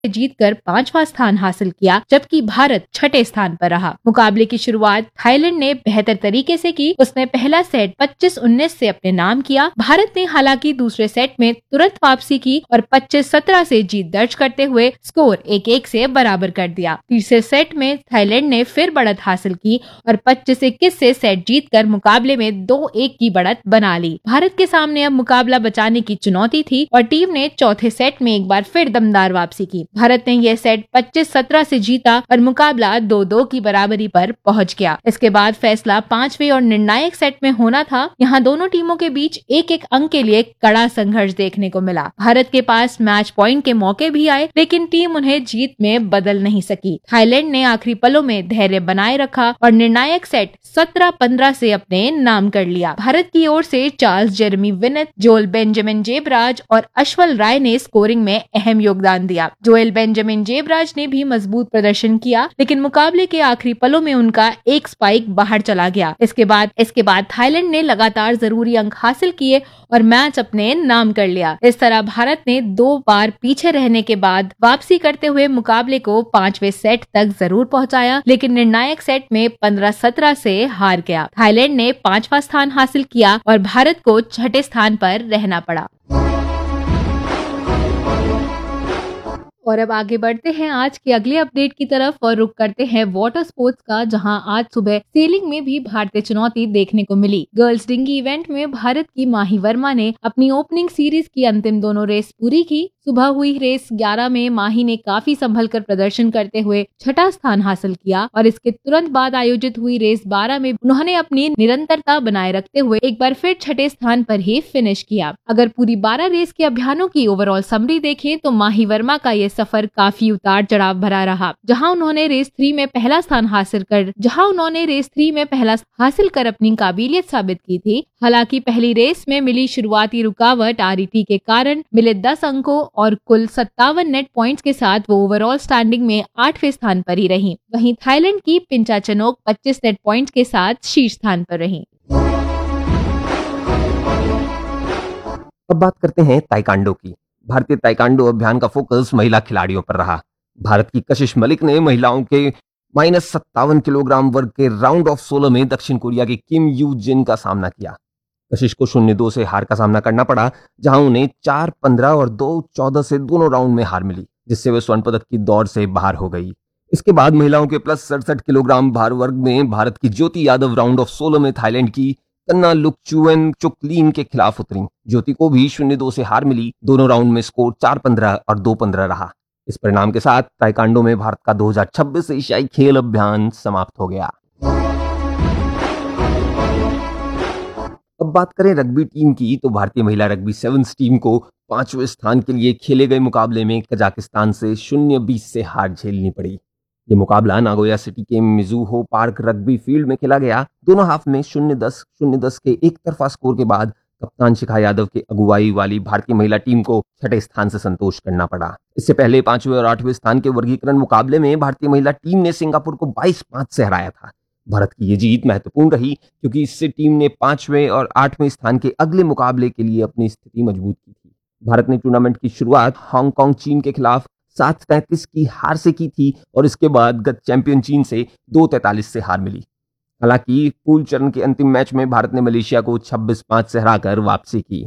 जीतकर 5वां स्थान हासिल किया, जबकि भारत 6ठे स्थान पर रहा। मुकाबले की शुरुआत थाईलैंड ने बेहतर तरीके से की। उसने पहला सेट 25-19 से अपने नाम किया। भारत ने हालांकि दूसरे सेट में तुरंत वापसी की और 25-17 से जीत दर्ज करते हुए स्कोर 1-1 से बराबर कर दिया। तीसरे सेट में थाईलैंड ने फिर बढ़त हासिल की और 25-21 से सेट जीतकर मुकाबले में 2-1 की बढ़त बना ली। भारत के सामने अब मुकाबला बचाने की चुनौती थी और टीम ने चौथे सेट में एक बार फिर दमदार वापसी की। भारत ने यह सेट 25-17 से जीता और मुकाबला 2-2 की बराबरी पर पहुंच गया। इसके बाद फैसला 5वें और निर्णायक सेट में होना था। यहाँ दोनों टीमों के बीच एक एक अंक के लिए कड़ा संघर्ष देखने को मिला। भारत के पास मैच पॉइंट के मौके भी आए, लेकिन टीम उन्हें जीत में बदल नहीं सकी। थाईलैंड ने आखिरी पलों में धैर्य बनाए रखा और निर्णायक सेट 17-15 से अपने नाम कर लिया। भारत की ओर से Charles Jeremy विनेत, Joel Benjamin zebras और अश्वल राय ने स्कोरिंग में अहम योगदान दिया। जोएल बेंजामिन जेबराज ने भी मजबूत प्रदर्शन किया, लेकिन मुकाबले के आखिरी पलों में उनका एक स्पाइक बाहर चला गया। इसके बाद थाईलैंड ने लगातार जरूरी अंक हासिल किए और मैच अपने नाम कर लिया। इस तरह भारत ने 2 बार पीछे रहने के बाद वापसी करते हुए मुकाबले को 5वें सेट तक जरूर पहुंचाया, लेकिन निर्णायक सेट में 15-17 से हार गया। थाईलैंड ने 5वां स्थान हासिल किया और भारत को 6ठे स्थान पर रहना पड़ा। और अब आगे बढ़ते हैं आज के अगले अपडेट की तरफ और रुक करते हैं वाटर स्पोर्ट्स का, जहां आज सुबह सेलिंग में भी भारतीय चुनौती देखने को मिली। गर्ल्स डिंगी इवेंट में भारत की माही वर्मा ने अपनी ओपनिंग सीरीज की अंतिम दोनों रेस पूरी की। सुबह हुई रेस 11 में माही ने काफी संभल कर प्रदर्शन करते हुए 6ठा स्थान हासिल किया और इसके तुरंत बाद आयोजित हुई रेस 12 में उन्होंने अपनी निरंतरता बनाए रखते हुए एक बार फिर 6ठे स्थान पर ही फिनिश किया। अगर पूरी 12 रेस के अभियानों की ओवरऑल समरी देखें तो माही वर्मा का ये सफर काफी उतार चढ़ाव भरा रहा। जहां उन्होंने रेस 3 में पहला स्थान हासिल कर अपनी काबिलियत साबित की थी। हालांकि पहली रेस में मिली शुरुआती रुकावट RET के कारण मिले 10 अंकों और कुल 57 नेट पॉइंट्स के साथ वो ओवरऑल स्टैंडिंग में 8वें स्थान पर ही रही। वहीं थाईलैंड की पिंचाचनोक 25 नेट पॉइंट्स के साथ शीर्ष स्थान पर रही। अब बात करते हैं ताइक्वांडो की। भारतीय ताइक्वांडो अभियान का फोकस महिला खिलाड़ियों पर रहा। भारत की कशिश मलिक ने महिलाओं के -57 किलोग्राम वर्ग के राउंड ऑफ 16 में दक्षिण कोरिया के किम यू जिन का सामना किया। कशिश को 0-2 से हार का सामना करना पड़ा, जहां उन्हें 4-15 और 2-14 से दोनों राउंड में हार मिली, जिससे वे स्वर्ण पदक की दौड़ से बाहर हो गई। इसके बाद महिलाओं के +67 किलोग्राम भार वर्ग में भारत की ज्योति यादव राउंड ऑफ 16 में थाईलैंड की कन्ना लुकचुएन चुकलीन के खिलाफ उतरी। ज्योति को भी 0-2 से हार मिली। दोनों राउंड में स्कोर 4-15 और 2-15 रहा। इस परिणाम के साथ ताइक्वांडो में भारत का 2026 एशियाई खेल अभियान समाप्त हो गया। अब बात करें रग्बी टीम की, तो भारतीय महिला रग्बी सेवन्स टीम को 5वें स्थान के लिए खेले गए मुकाबले में कजाकिस्तान से 0-20 से हार झेलनी पड़ी। ये मुकाबला नागोया सिटी के मिजुहो पार्क रग्बी फील्ड में खेला गया। दोनों हाफ में 0-10 के एक तरफा स्कोर के बाद कप्तान शिखा यादव की अगुवाई वाली भारतीय महिला टीम को 6ठे स्थान से संतोष करना पड़ा। इससे पहले 5वें और 8वें स्थान के वर्गीकरण मुकाबले में भारतीय महिला टीम ने सिंगापुर को 22-5 से हराया था। भारत की ये जीत महत्वपूर्ण रही, क्योंकि इससे टीम ने 5वें और 8वें स्थान के अगले मुकाबले के लिए अपनी स्थिति मजबूत की थी। भारत ने टूर्नामेंट की शुरुआत हांगकांग चीन के खिलाफ 7-33 की हार से की थी और इसके बाद गत चैंपियन चीन से 2-43 से हार मिली। हालांकि पूल चरण के अंतिम मैच में भारत ने मलेशिया को 26-5 से हराकर वापसी की।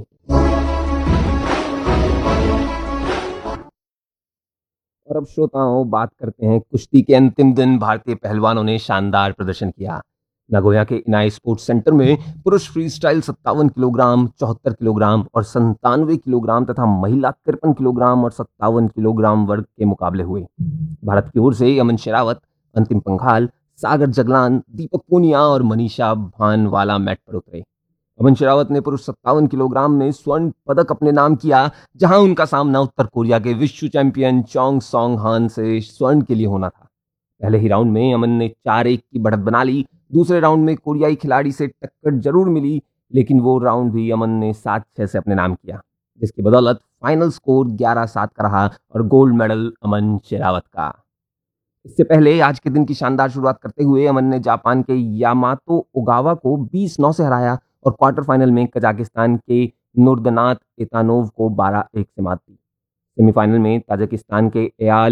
और अब श्रोताओं, बात करते हैं कुश्ती के अंतिम दिन भारतीय पहलवानों ने शानदार प्रदर्शन किया। नागोया के इनाई स्पोर्ट्स सेंटर में पुरुष फ्री स्टाइल 57 किलोग्राम, 74 किलोग्राम और 97 किलोग्राम तथा महिला 53 किलोग्राम और 57 किलोग्राम वर्ग के मुकाबले हुए। भारत की ओर से अमन शेरावत, अंतिम पंघाल, सागर जगलान, दीपक पूनिया और मनीषा भानवाला मैट पर उतरे। अमन शेरावत ने पुरुष 57 किलोग्राम में स्वर्ण पदक अपने नाम किया, जहां उनका सामना उत्तर कोरिया के विश्व चैंपियन चोंग सोंग हान से स्वर्ण के लिए होना था। पहले ही राउंड में अमन ने 4-1 की बढ़त बना ली। दूसरे राउंड में कोरियाई खिलाड़ी से टक्कर जरूर मिली, लेकिन वो राउंड भी अमन ने 7-6 से अपने नाम किया, जिसकी बदौलत फाइनल स्कोर 11-7 का रहा और गोल्ड मेडल अमन शेरावत का। इससे पहले आज के दिन की शानदार शुरुआत करते हुए अमन ने जापान के यामातो ओगावा को 20-9 से हराया और क्वार्टर फाइनल में कजाकिस्तान के नुरदनात एतानोव को 12-1 से मात दी। सेमीफाइनल में ताजिकिस्तान के एयाल